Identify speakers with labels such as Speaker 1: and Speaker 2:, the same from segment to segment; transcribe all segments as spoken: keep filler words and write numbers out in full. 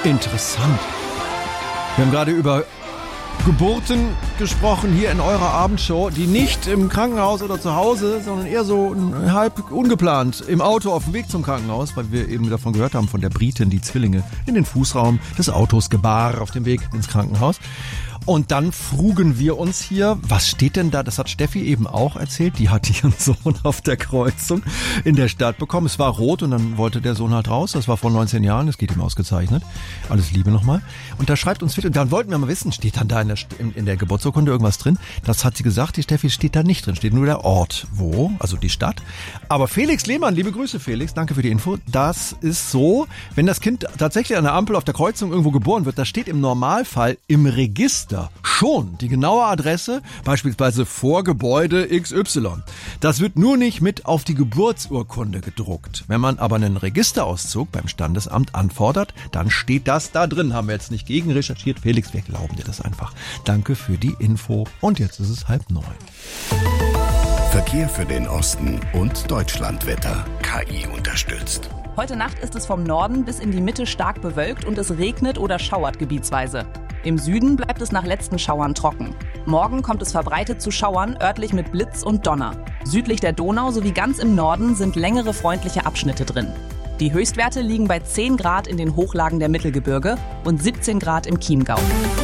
Speaker 1: Interessant. Wir haben gerade über Geburten gesprochen hier in eurer Abendshow, die nicht im Krankenhaus oder zu Hause, sondern eher so halb ungeplant im Auto auf dem Weg zum Krankenhaus, weil wir eben davon gehört haben, von der Britin, die Zwillinge in den Fußraum des Autos gebar auf dem Weg ins Krankenhaus. Und dann frugen wir uns hier, was steht denn da? Das hat Steffi eben auch erzählt. Die hat ihren Sohn auf der Kreuzung in der Stadt bekommen. Es war rot und dann wollte der Sohn halt raus. Das war vor neunzehn Jahren, das geht ihm ausgezeichnet. Alles Liebe nochmal. Und da schreibt uns, und dann wollten wir mal wissen, steht dann da in der, in, in der Geburtsurkunde irgendwas drin? Das hat sie gesagt, die Steffi, steht da nicht drin. Steht nur der Ort. Wo? Also die Stadt. Aber Felix Lehmann, liebe Grüße Felix, danke für die Info. Das ist so, wenn das Kind tatsächlich an der Ampel auf der Kreuzung irgendwo geboren wird, da steht im Normalfall im Register schon die genaue Adresse, beispielsweise vor Gebäude X Y. Das wird nur nicht mit auf die Geburtsurkunde gedruckt. Wenn man aber einen Registerauszug beim Standesamt anfordert, dann steht das da drin. Haben wir jetzt nicht gegen recherchiert. Felix, wir glauben dir das einfach. Danke für die Info. Und jetzt ist es halb neun.
Speaker 2: Verkehr für den Osten und Deutschlandwetter. K I unterstützt.
Speaker 3: Heute Nacht ist es vom Norden bis in die Mitte stark bewölkt und es regnet oder schauert gebietsweise. Im Süden bleibt es nach letzten Schauern trocken. Morgen kommt es verbreitet zu Schauern, örtlich mit Blitz und Donner. Südlich der Donau sowie ganz im Norden sind längere freundliche Abschnitte drin. Die Höchstwerte liegen bei zehn Grad in den Hochlagen der Mittelgebirge und siebzehn Grad im Chiemgau.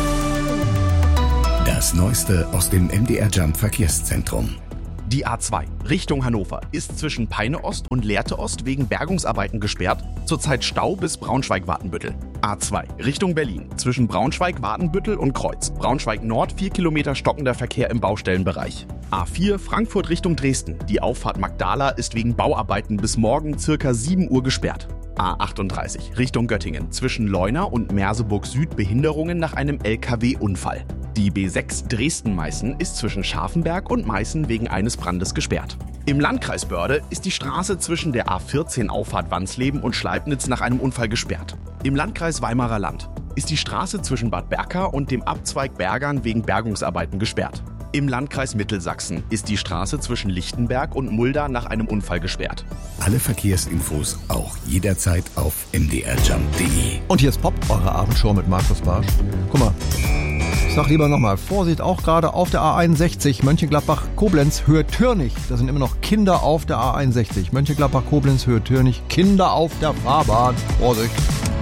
Speaker 2: Das Neueste aus dem M D R Jump Verkehrszentrum.
Speaker 4: Die A zwei Richtung Hannover ist zwischen Peine Ost und Lehrte Ost wegen Bergungsarbeiten gesperrt. Zurzeit Stau bis Braunschweig-Wartenbüttel. A zwei Richtung Berlin zwischen Braunschweig-Wartenbüttel und Kreuz. Braunschweig Nord vier Kilometer stockender Verkehr im Baustellenbereich. A vier Frankfurt Richtung Dresden. Die Auffahrt Magdala ist wegen Bauarbeiten bis morgen circa sieben Uhr gesperrt. A achtunddreißig Richtung Göttingen zwischen Leuna und Merseburg Süd Behinderungen nach einem L K W-Unfall. Die B sechs Dresden-Meißen ist zwischen Scharfenberg und Meißen wegen eines Brandes gesperrt. Im Landkreis Börde ist die Straße zwischen der A vierzehn Auffahrt Wansleben und Schleibnitz nach einem Unfall gesperrt. Im Landkreis Weimarer Land ist die Straße zwischen Bad Berka und dem Abzweig Bergern wegen Bergungsarbeiten gesperrt. Im Landkreis Mittelsachsen ist die Straße zwischen Lichtenberg und Mulda nach einem Unfall gesperrt.
Speaker 2: Alle Verkehrsinfos auch jederzeit auf m d r jump punkt d e.
Speaker 1: Und hier ist Pop, eure Abendshow mit Markus Barsch. Guck mal, ich sag lieber nochmal, Vorsicht auch gerade auf der A einundsechzig, Mönchengladbach-Koblenz, Höhe Türnich. Da sind immer noch Kinder auf der A einundsechzig. Mönchengladbach-Koblenz, Höhe Türnich, Kinder auf der Fahrbahn. Vorsicht.